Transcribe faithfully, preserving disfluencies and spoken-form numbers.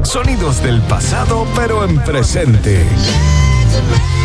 Sonidos del pasado, pero en presente. Let the